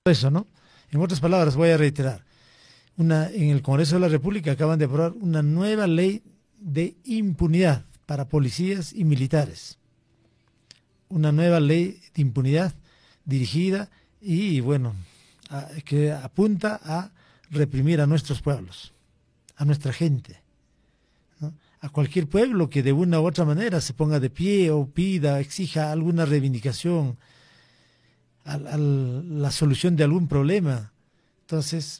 Eso, ¿no? En otras palabras, voy a reiterar, en el Congreso de la República acaban de aprobar una nueva ley de impunidad para policías y militares. Una nueva ley de impunidad dirigida y, bueno, que apunta a reprimir a nuestros pueblos, a nuestra gente, ¿no? A cualquier pueblo que de una u otra manera se ponga de pie o pida, exija alguna reivindicación, la solución de algún problema. Entonces,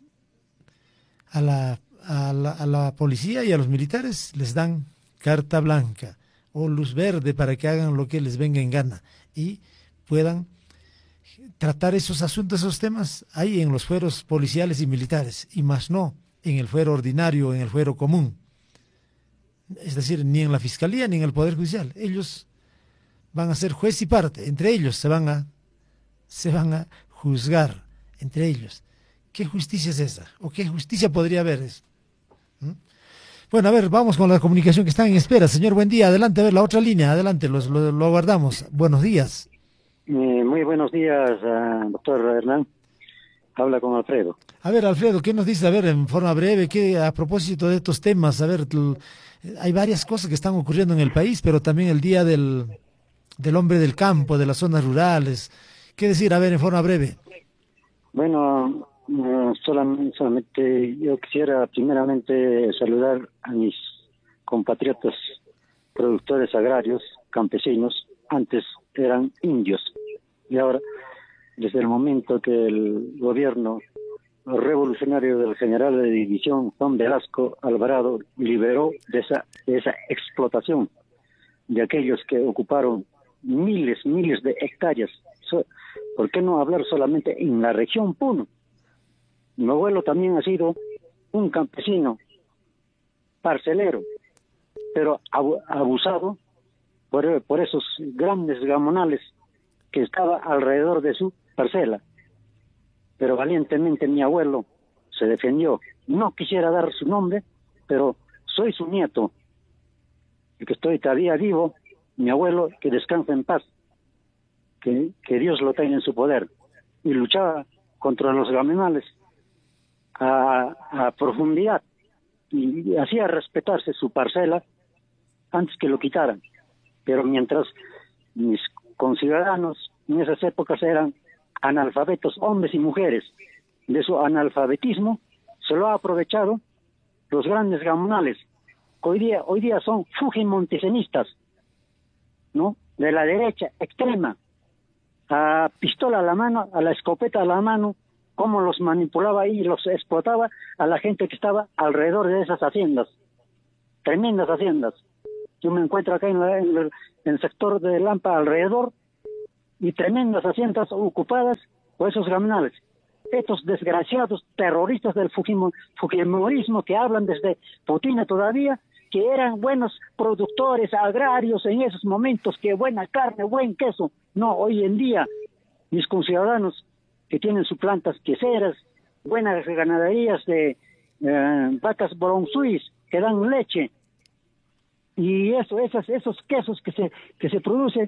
a la policía y a los militares les dan carta blanca o luz verde para que hagan lo que les venga en gana y puedan tratar esos asuntos, esos temas ahí en los fueros policiales y militares, y más no en el fuero ordinario, en el fuero común. Es decir, ni en la Fiscalía ni en el Poder Judicial. Ellos van a ser juez y parte, entre ellos se van a juzgar, entre ellos. ¿Qué justicia es esa? ¿O qué justicia podría haber? ¿Mm? Bueno, a ver, vamos con la comunicación que está en espera. Señor, buen día. Adelante, a ver, la otra línea. Adelante, lo aguardamos. Buenos días. Muy buenos días, doctor Hernán. Habla con Alfredo. A ver, Alfredo, ¿qué nos dice? A ver, en forma breve, a propósito de estos temas, a ver, hay varias cosas que están ocurriendo en el país, pero también el Día del Hombre del Campo, de las zonas rurales. ¿Qué decir? A ver, en forma breve. Bueno, solamente yo quisiera primeramente saludar a mis compatriotas productores agrarios, campesinos. Antes eran indios y ahora, desde el momento que el gobierno revolucionario del general de división Juan Velasco Alvarado liberó de esa explotación de aquellos que ocuparon miles de hectáreas. ¿Por qué no hablar solamente en la región Puno? Mi abuelo también ha sido un campesino parcelero, pero abusado por esos grandes gamonales que estaba alrededor de su parcela. Pero valientemente mi abuelo se defendió. No quisiera dar su nombre, pero soy su nieto, y que estoy todavía vivo. Mi abuelo, que descansa en paz, que Dios lo tenga en su poder. Y luchaba contra los gamonales a profundidad, y hacía respetarse su parcela antes que lo quitaran. Pero mientras mis conciudadanos en esas épocas eran analfabetos, hombres y mujeres, de su analfabetismo se lo ha aprovechado los grandes gamonales. Hoy día son fujimontesenistas, ¿no? De la derecha extrema, a pistola a la mano, a la escopeta a la mano, cómo los manipulaba y los explotaba a la gente que estaba alrededor de esas haciendas, tremendas haciendas. Yo me encuentro acá en el sector de Lampa alrededor, y tremendas haciendas ocupadas por esos gamonales. Estos desgraciados terroristas del fujimorismo que hablan desde Putina todavía, que eran buenos productores agrarios en esos momentos, que buena carne, buen queso. No, hoy en día mis conciudadanos que tienen sus plantas queseras, buenas ganaderías de vacas bronzuis que dan leche, y esos quesos que se producen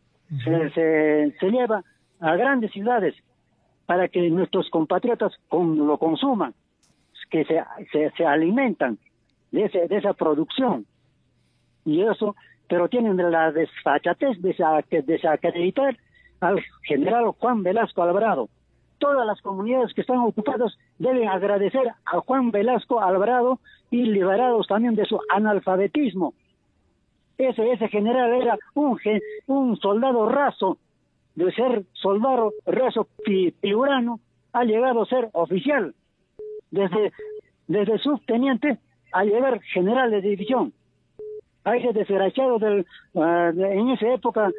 se lleva a grandes ciudades para que nuestros compatriotas lo consuman, que se alimentan de esa producción. Y eso, pero tienen la desfachatez de desacreditar al general Juan Velasco Alvarado. Todas las comunidades que están ocupadas deben agradecer a Juan Velasco Alvarado y liberados también de su analfabetismo. Ese general era un soldado raso. De ser soldado raso piurano, ha llegado a ser oficial. Desde subteniente a llegar general de división. A ese desgraciado en esa época,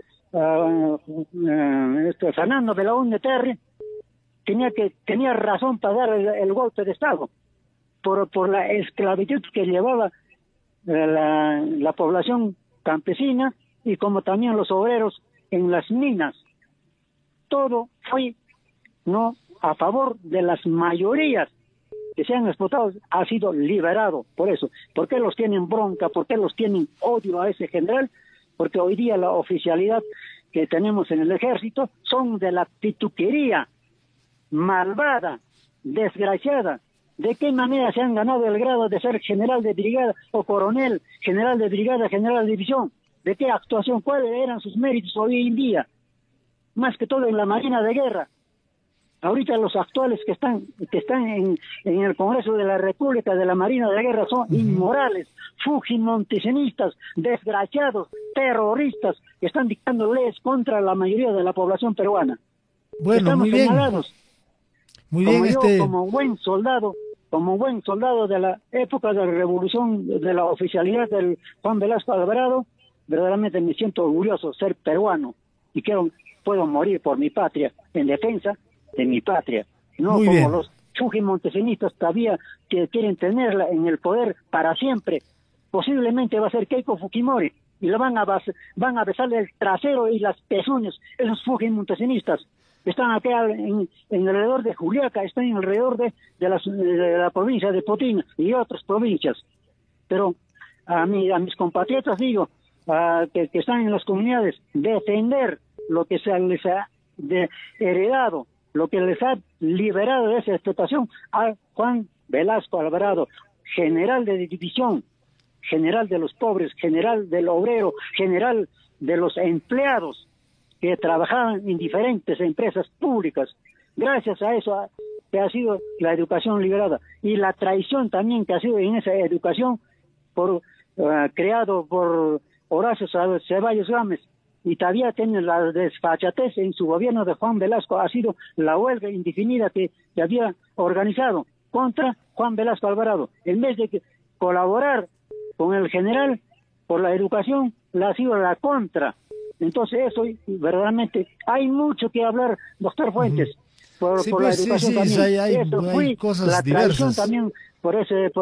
Fernando Belaúnde Terry, tenía razón para dar el golpe de Estado por la esclavitud que llevaba la población campesina, y como también los obreros en las minas. Todo fue no a favor de las mayorías que se han explotado, ha sido liberado. Por eso, ¿por qué los tienen bronca? ¿Por qué los tienen odio a ese general? Porque hoy día la oficialidad que tenemos en el ejército son de la pituquería, malvada, desgraciada. ¿De qué manera se han ganado el grado de ser general de brigada o coronel, general de brigada, general de división? ¿De qué actuación? ¿Cuáles eran sus méritos hoy en día? Más que todo en la Marina de Guerra. Ahorita los actuales que están en el Congreso de la República de la Marina de Guerra son inmorales, fujimontesinistas, desgraciados, terroristas, que están dictando leyes contra la mayoría de la población peruana. Bueno, estamos muy bien. Señalados. Muy bien, Como buen soldado de la época de la revolución, de la oficialidad del Juan Velasco Alvarado, verdaderamente me siento orgulloso de ser peruano y puedo morir por mi patria, en defensa de mi patria, no muy como bien. Los fujimontesinistas todavía que quieren tenerla en el poder para siempre. Posiblemente va a ser Keiko Fujimori y le van a besarle el trasero y las pezuñas, esos fujimontesinistas. Están acá en alrededor de Juliaca, están alrededor de la provincia de Potín y otras provincias. Pero a mis compatriotas digo, que están en las comunidades, defender lo que se les ha heredado, lo que les ha liberado de esa explotación a Juan Velasco Alvarado, general de división, general de los pobres, general del obrero, general de los empleados que trabajaban en diferentes empresas públicas. Gracias a eso que ha sido la educación liberada y la traición también que ha sido en esa educación creado por Horacio Ceballos Gámez, y todavía tiene la desfachatez en su gobierno de Juan Velasco, ha sido la huelga indefinida que había organizado contra Juan Velasco Alvarado. En vez de colaborar con el general por la educación, ha sido la contra. Entonces eso verdaderamente hay mucho que hablar, doctor Fuentes, por la educación también. Hay cosas la diversas. También por ese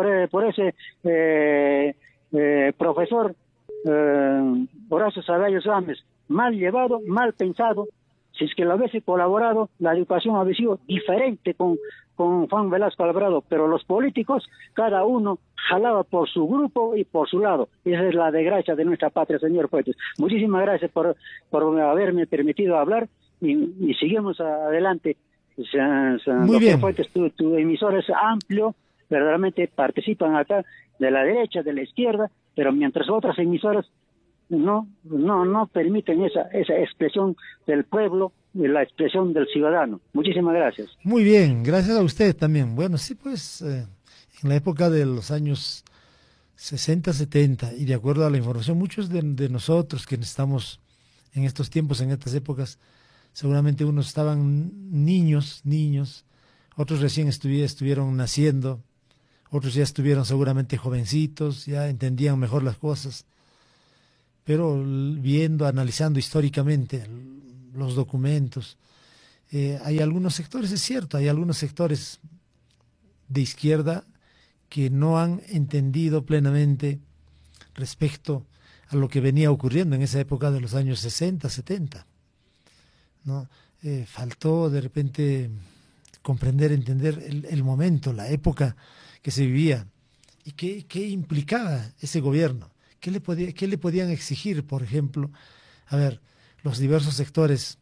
profesor Horacio Ceballos Gámez, mal llevado, mal pensado. Si es que lo hubiese colaborado, la educación habría sido diferente con Juan Velasco Alvarado, pero los políticos, cada uno jalaba por su grupo y por su lado. Esa es la desgracia de nuestra patria, señor Fuentes. Muchísimas gracias por haberme permitido hablar y seguimos adelante. Muy bien. Fuentes, tu emisor es amplio, verdaderamente participan acá de la derecha, de la izquierda, pero mientras otras emisoras no permiten esa expresión del pueblo y la expresión del ciudadano. Muchísimas gracias. Muy bien, gracias a usted también. Bueno, sí, pues en la época de los años 60, 70, y de acuerdo a la información, muchos de nosotros que estamos en estos tiempos, en estas épocas, seguramente unos estaban niños, otros recién estuvieron naciendo, otros ya estuvieron seguramente jovencitos, ya entendían mejor las cosas, pero viendo, analizando históricamente los documentos, hay algunos sectores, es cierto, hay algunos sectores de izquierda que no han entendido plenamente respecto a lo que venía ocurriendo en esa época de los años 60, 70, ¿no? Faltó de repente comprender, entender el momento, la época que se vivía y qué implicaba ese gobierno, qué le podían exigir, por ejemplo, a ver, los diversos sectores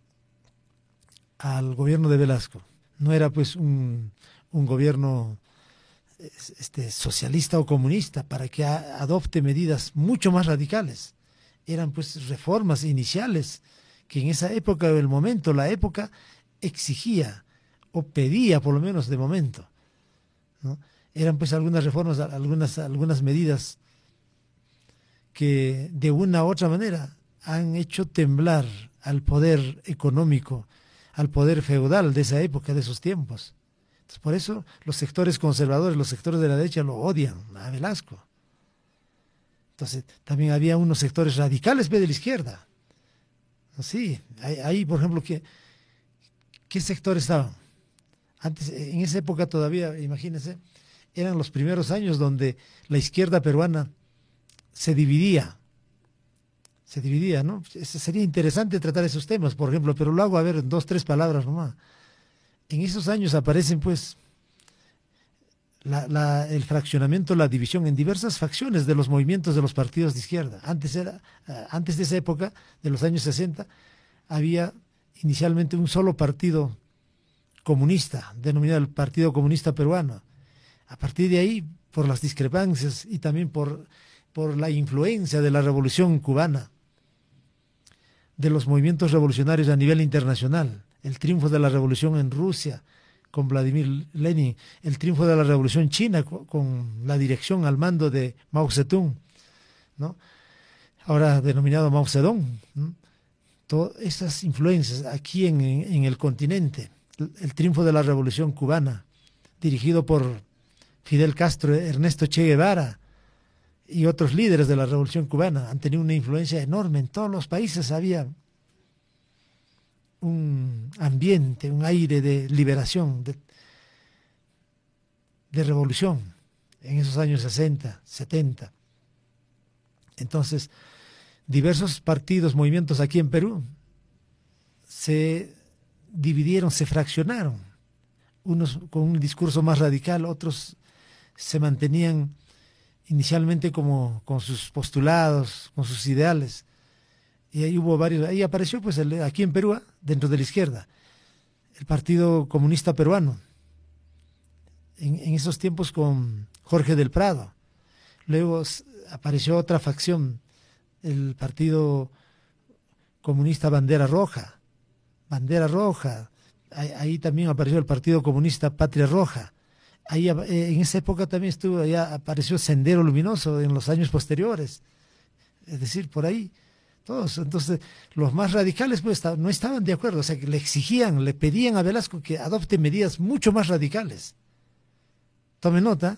al gobierno de Velasco. No era pues un gobierno socialista o comunista para que adopte medidas mucho más radicales. Eran pues reformas iniciales que en esa época del momento, la época exigía o pedía por lo menos de momento, ¿no? Eran pues algunas reformas, algunas medidas que de una u otra manera han hecho temblar al poder económico, al poder feudal de esa época, de esos tiempos. Entonces, por eso los sectores conservadores, los sectores de la derecha lo odian a Velasco. Entonces, también había unos sectores radicales de la izquierda. Sí, ahí por ejemplo, ¿qué sectores estaban? Antes, en esa época todavía, imagínense, eran los primeros años donde la izquierda peruana se dividía, ¿no? Sería interesante tratar esos temas, por ejemplo, pero lo hago a ver en 2, 3 palabras nomás. En esos años aparecen pues el fraccionamiento, la división en diversas facciones de los movimientos de los partidos de izquierda. Antes de esa época, de los años 60, había inicialmente un solo partido comunista, denominado el Partido Comunista Peruano. A partir de ahí, por las discrepancias y también por la influencia de la Revolución Cubana, de los movimientos revolucionarios a nivel internacional, el triunfo de la revolución en Rusia con Vladimir Lenin, el triunfo de la revolución china con la dirección al mando de Mao Zedong, ¿no? Ahora denominado Mao Zedong, ¿no? Todas esas influencias aquí en el continente, el triunfo de la revolución cubana, dirigido por Fidel Castro, Ernesto Che Guevara y otros líderes de la revolución cubana, han tenido una influencia enorme. En todos los países había un ambiente, un aire de liberación, de revolución, en esos años 60, 70. Entonces, diversos partidos, movimientos aquí en Perú se dividieron, se fraccionaron, unos con un discurso más radical, otros se mantenían inicialmente como con sus postulados, con sus ideales. Y ahí hubo varios, ahí apareció pues aquí en Perú, dentro de la izquierda, el Partido Comunista Peruano, en esos tiempos con Jorge del Prado. Luego apareció otra facción, el Partido Comunista Bandera Roja, ahí también apareció el Partido Comunista Patria Roja. Ahí, en esa época también apareció Sendero Luminoso en los años posteriores, es decir, por ahí todos. Entonces los más radicales pues no estaban de acuerdo, o sea que le pedían a Velasco que adopte medidas mucho más radicales. Tome nota,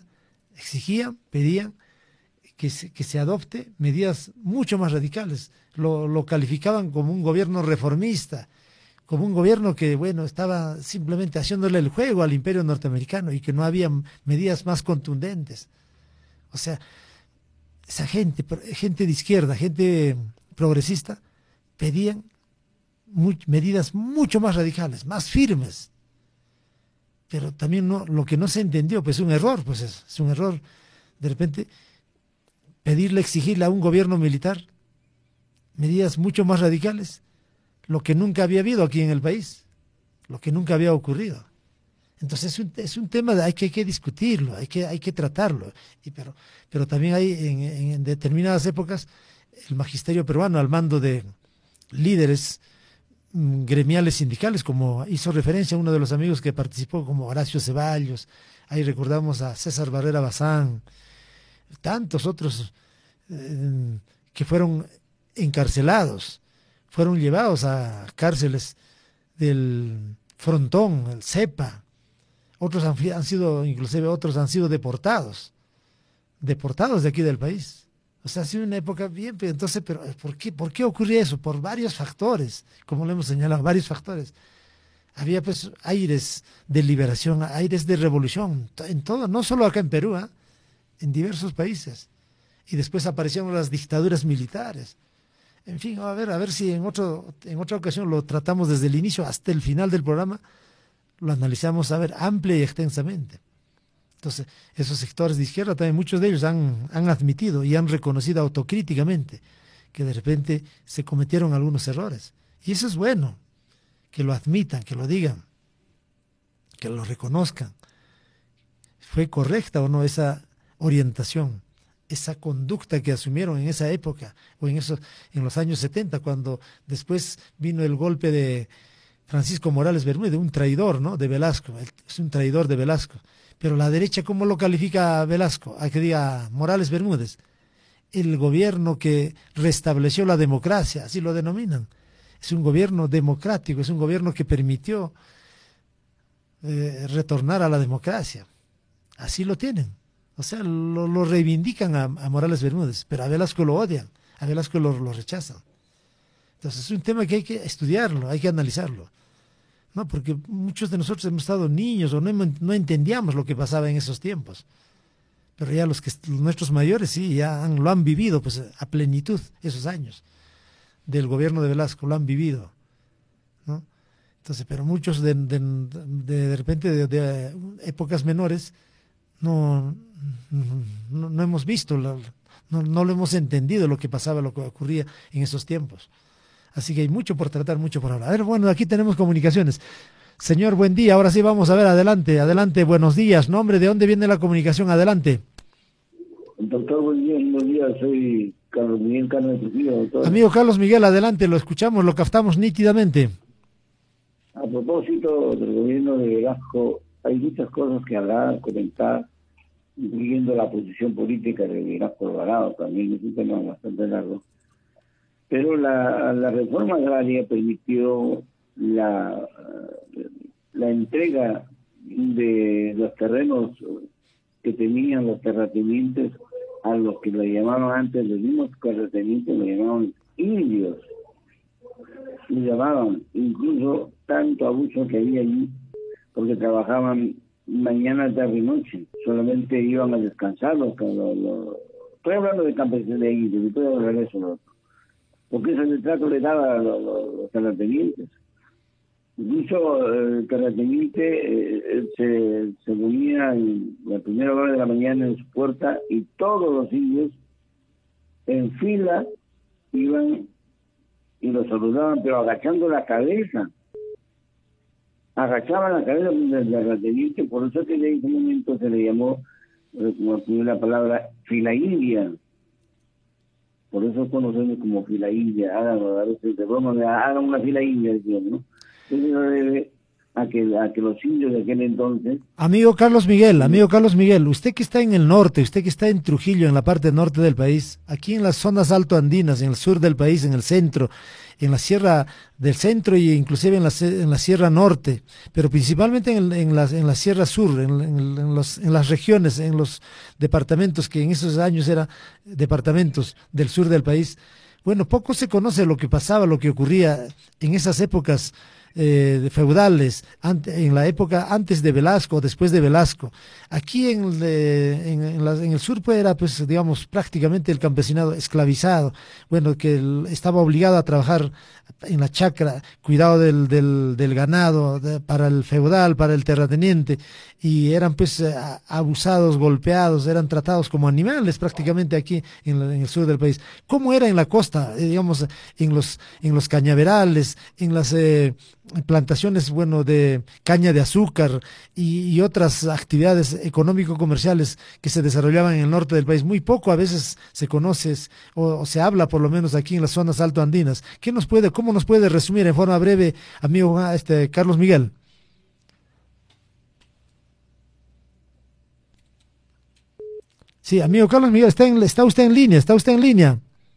pedían que se adopte medidas mucho más radicales. Lo calificaban como un gobierno reformista, como un gobierno que, bueno, estaba simplemente haciéndole el juego al imperio norteamericano y que no había medidas más contundentes. O sea, esa gente de izquierda, gente progresista, pedían medidas mucho más radicales, más firmes. Pero también lo que no se entendió, pues es un error, pues es un error de repente exigirle a un gobierno militar medidas mucho más radicales, lo que nunca había habido aquí en el país, lo que nunca había ocurrido. Entonces es un tema hay que discutirlo, hay que tratarlo. Pero también hay en determinadas épocas el magisterio peruano al mando de líderes gremiales sindicales, como hizo referencia uno de los amigos que participó, como Horacio Ceballos, ahí recordamos a César Barrera Bazán, tantos otros que fueron encarcelados, fueron llevados a cárceles del Frontón, el Cepa, otros han sido deportados de aquí del país. O sea, ha sido una época bien, pero entonces, ¿por qué ocurre eso? Por varios factores, como lo hemos señalado, varios factores. Había pues aires de liberación, aires de revolución, en todo, no solo acá en Perú, en diversos países. Y después aparecieron las dictaduras militares. En fin, a ver si en otra ocasión lo tratamos desde el inicio hasta el final del programa, lo analizamos amplia y extensamente. Entonces, esos sectores de izquierda también, muchos de ellos han admitido y han reconocido autocríticamente que de repente se cometieron algunos errores. Y eso es bueno, que lo admitan, que lo digan, que lo reconozcan. ¿Fue correcta o no esa orientación, esa conducta que asumieron en esa época o en los años 70, cuando después vino el golpe de Francisco Morales Bermúdez, un traidor, ¿no?, de Velasco? Es un traidor de Velasco. Pero la derecha, ¿cómo lo califica a Velasco? A que diga Morales Bermúdez, el gobierno que restableció la democracia, así lo denominan. Es un gobierno democrático, es un gobierno que permitió retornar a la democracia. Así lo tienen. O sea, lo reivindican a Morales Bermúdez, pero a Velasco lo odian, a Velasco lo rechazan. Entonces es un tema que hay que estudiarlo, hay que analizarlo. No, porque muchos de nosotros hemos estado niños o no entendíamos lo que pasaba en esos tiempos. Pero ya los nuestros mayores sí, lo han vivido pues a plenitud esos años del gobierno de Velasco, lo han vivido, ¿no? Entonces, pero muchos de repente de épocas menores no hemos visto, no lo hemos entendido lo que pasaba, lo que ocurría en esos tiempos. Así que hay mucho por tratar, mucho por hablar. A ver, bueno, aquí tenemos comunicaciones. Señor, buen día. Ahora sí vamos a ver, adelante, adelante, buenos días. Nombre, ¿de dónde viene la comunicación? Adelante. Doctor, buen día, soy Carlos Miguel Cano de Trujillo, doctor. Amigo Carlos Miguel, adelante, lo escuchamos, lo captamos nítidamente. A propósito del gobierno de Velasco, hay muchas cosas que hablar, comentar, incluyendo la posición política de Velasco Alvarado, también es un tema bastante largo. Pero la reforma agraria permitió la entrega de los terrenos que tenían los terratenientes a los que le llamaban antes, los mismos terratenientes le llamaban indios, le llamaban, incluso tanto abuso que había allí, porque trabajaban mañana, tarde y noche, solamente iban a descansar estoy hablando de campesinos de indios, estoy hablando de eso, porque ese trato le daba a los terratenientes. Incluso el terrateniente se unía en la primera hora de la mañana en su puerta y todos los indios en fila iban y lo saludaban, pero agachando la cabeza. Agachaban la cabeza del terrateniente, por eso que en ese momento se le llamó, como tiene la palabra, fila india. Por eso conocemos como fila india. Hagan una fila india, decían, ¿no? Eso no debe a que los indios de aquel entonces... Amigo Carlos Miguel, usted que está en el norte, usted que está en Trujillo, en la parte norte del país, aquí en las zonas altoandinas, en el sur del país, en el centro, en la sierra del centro y inclusive en la sierra norte, pero principalmente en la sierra sur, en las regiones, en los departamentos que en esos años eran departamentos del sur del país. Bueno, poco se conoce lo que pasaba, lo que ocurría en esas épocas feudales, en la época antes de Velasco, después de Velasco. Aquí en el sur pues era, pues, digamos, prácticamente el campesinado esclavizado, bueno, que estaba obligado a trabajar en la chacra, cuidado del ganado, para el feudal, para el terrateniente, y eran pues abusados, golpeados, eran tratados como animales prácticamente aquí en el sur del país. ¿Cómo era en la costa, digamos, en los cañaverales, en las plantaciones, bueno, de caña de azúcar y otras actividades económico-comerciales que se desarrollaban en el norte del país? Muy poco a veces se conoce o se habla, por lo menos aquí en las zonas altoandinas. ¿Cómo nos puede resumir en forma breve, amigo Carlos Miguel? Sí, amigo Carlos Miguel, está usted en línea.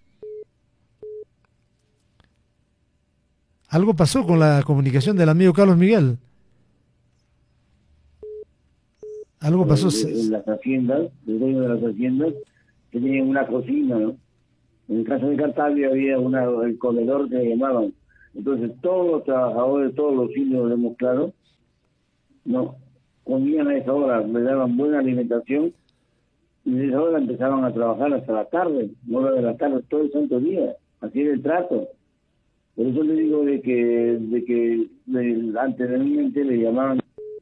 Algo pasó con la comunicación del amigo Carlos Miguel. Algo pasó. En las haciendas, el dueño de las haciendas, que tenían una cocina, ¿no? En el caso de Cartavia había el comedor que le llamaban. Entonces todos los trabajadores, todos los indios, lo hemos claro, no comían a esa hora, le daban buena alimentación y de esa hora empezaban a trabajar hasta la tarde, 9 de la tarde, todo el santo día. Así era el trato. Por eso le digo de que anteriormente le llamaban.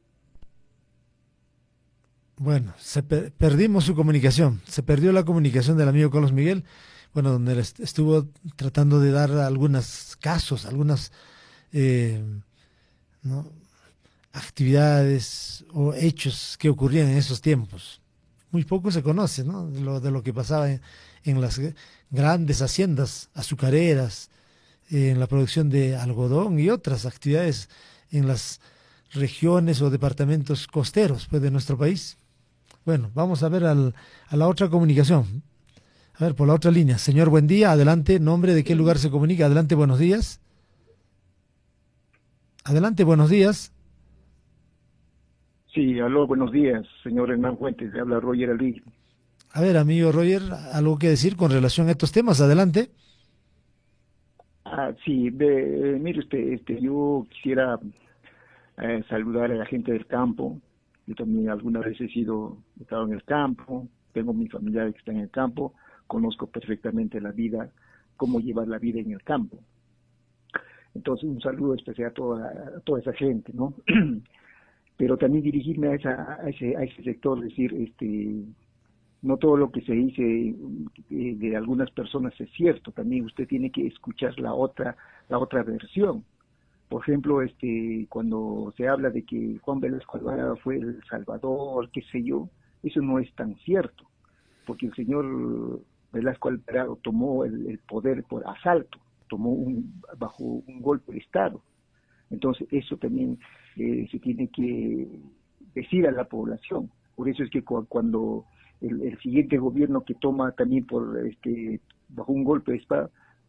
Bueno, perdimos su comunicación, se perdió la comunicación del amigo Carlos Miguel, bueno, donde él estuvo tratando de dar algunos casos, algunas ¿no?, actividades o hechos que ocurrían en esos tiempos. Muy poco se conoce, ¿no?, de lo que pasaba en las grandes haciendas azucareras, en la producción de algodón y otras actividades en las regiones o departamentos costeros, pues, de nuestro país. Bueno, vamos a ver a la otra comunicación. A ver, por la otra línea. Señor, buen día, adelante. ¿Nombre, de qué lugar se comunica? Adelante, buenos días. Adelante, buenos días. Sí, aló, buenos días, señor Hernán Fuentes, le habla Roger Alí. A ver, amigo Roger, ¿algo que decir con relación a estos temas? Adelante. Sí, mire usted, yo quisiera saludar a la gente del campo. Yo también alguna vez he estado en el campo, tengo mis familiares que están en el campo, conozco perfectamente la vida, cómo llevar la vida en el campo. Entonces, un saludo especial a toda esa gente, ¿no? Pero también dirigirme a ese sector, decir, no todo lo que se dice de algunas personas es cierto, también usted tiene que escuchar la otra versión. Por ejemplo, cuando se habla de que Juan Velasco Alvarado fue el Salvador, qué sé yo, eso no es tan cierto, porque el señor Velasco Alvarado tomó el poder por asalto, bajo un golpe de Estado. Entonces eso también se tiene que decir a la población. Por eso es que cuando el siguiente gobierno que toma también bajo un golpe de Estado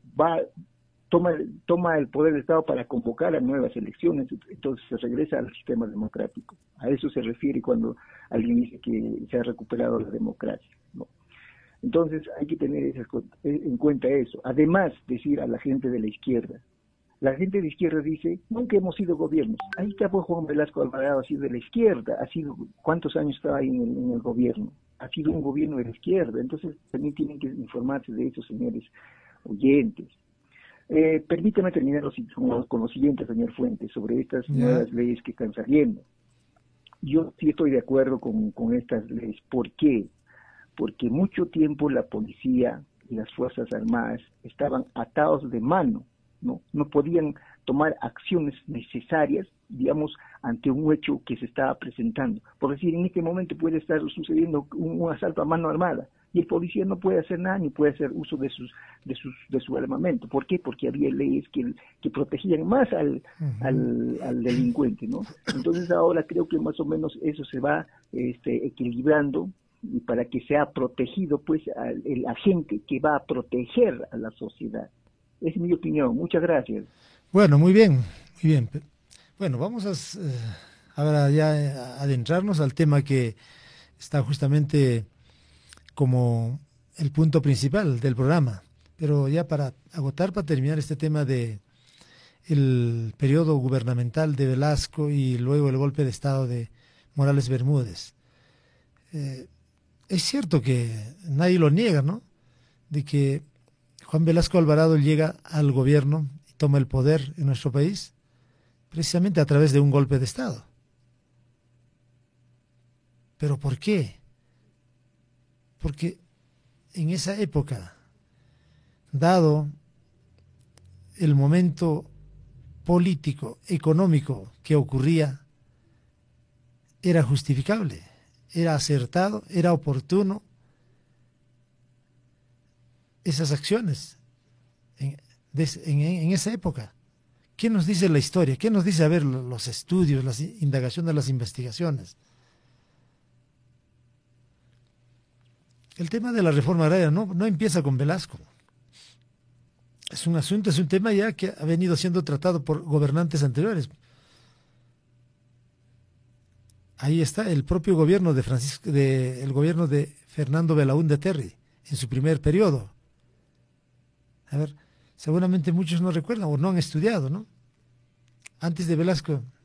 toma el poder del Estado para convocar a nuevas elecciones, entonces se regresa al sistema democrático. A eso se refiere cuando alguien dice que se ha recuperado la democracia, ¿no? Entonces hay que tener en cuenta eso. Además, decir a la gente de la izquierda dice, nunca hemos sido gobiernos. Ahí está pues Juan Velasco Alvarado, ha sido de la izquierda, ¿cuántos años estaba ahí en el gobierno? Ha sido un gobierno de la izquierda, entonces también tienen que informarse de eso, señores oyentes. Permítame terminar con lo siguiente, señor Fuentes, sobre estas nuevas leyes que están saliendo. Yo sí estoy de acuerdo con estas leyes. ¿Por qué? Porque mucho tiempo la policía y las Fuerzas Armadas estaban atados de mano, no podían tomar acciones necesarias, digamos, ante un hecho que se estaba presentando. Por decir, en este momento puede estar sucediendo un asalto a mano armada, y el policía no puede hacer nada ni puede hacer uso de su armamento. ¿Por qué? Porque había leyes que protegían más al delincuente, ¿no? Entonces ahora creo que más o menos eso se va equilibrando, y para que sea protegido pues el agente que va a proteger a la sociedad. Es mi opinión. Muchas gracias. Bueno, muy bien, muy bien. Bueno, vamos ahora ya adentrarnos al tema que está justamente como el punto principal del programa. Pero ya para terminar este tema de el periodo gubernamental de Velasco y luego el golpe de Estado de Morales Bermúdez. Es cierto que nadie lo niega, ¿no? De que Juan Velasco Alvarado llega al gobierno y toma el poder en nuestro país precisamente a través de un golpe de Estado. ¿Pero por qué? Porque en esa época, dado el momento político, económico que ocurría, era justificable, era acertado, era oportuno esas acciones en esa época. ¿Qué nos dice la historia? ¿Qué nos dice, a ver, los estudios, las indagaciones, las investigaciones? El tema de la reforma agraria no empieza con Velasco. Es un tema ya que ha venido siendo tratado por gobernantes anteriores. Ahí está el propio gobierno el gobierno de Fernando Belaúnde Terry, en su primer periodo. A ver, seguramente muchos no recuerdan o no han estudiado, ¿no? Antes de Velasco